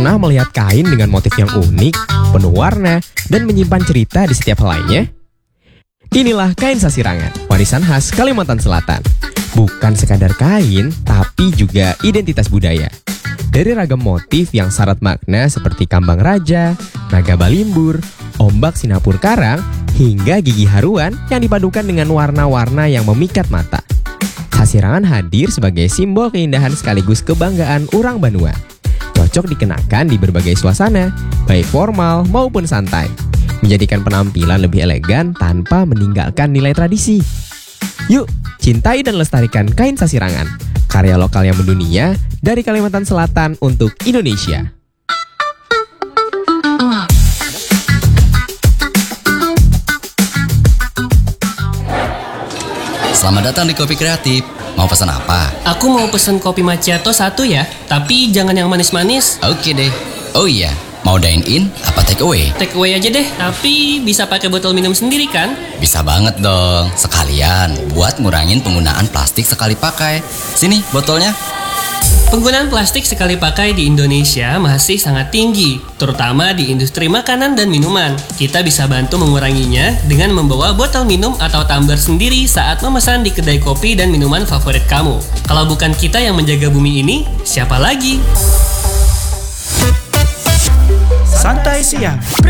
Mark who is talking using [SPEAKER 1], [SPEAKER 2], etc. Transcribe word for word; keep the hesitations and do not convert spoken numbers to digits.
[SPEAKER 1] Pernah melihat kain dengan motif yang unik, penuh warna, dan menyimpan cerita di setiap helainya? Inilah kain sasirangan, warisan khas Kalimantan Selatan. Bukan sekadar kain, tapi juga identitas budaya. Dari ragam motif yang syarat makna seperti kambang raja, naga balimbur, ombak sinapur karang, hingga gigi haruan yang dipadukan dengan warna-warna yang memikat mata. Sasirangan hadir sebagai simbol keindahan sekaligus kebanggaan orang Banua. Cocok dikenakan di berbagai suasana, baik formal maupun santai, menjadikan penampilan lebih elegan tanpa meninggalkan nilai tradisi. Yuk, cintai dan lestarikan kain sasirangan, karya lokal yang mendunia dari Kalimantan Selatan untuk Indonesia.
[SPEAKER 2] Selamat datang di Kopi Kreatif. Mau pesan apa?
[SPEAKER 3] Aku mau pesen kopi macchiato satu ya, tapi jangan yang manis-manis.
[SPEAKER 2] Oke deh. Oh iya, mau dine in apa take away?
[SPEAKER 3] Take away aja deh, tapi bisa pakai botol minum sendiri kan?
[SPEAKER 2] Bisa banget dong. Sekalian buat ngurangin penggunaan plastik sekali pakai. Sini botolnya.
[SPEAKER 3] Penggunaan plastik sekali pakai di Indonesia masih sangat tinggi, terutama di industri makanan dan minuman. Kita bisa bantu menguranginya dengan membawa botol minum atau tumbler sendiri saat memesan di kedai kopi dan minuman favorit kamu. Kalau bukan kita yang menjaga bumi ini, siapa lagi?
[SPEAKER 4] Santai siang.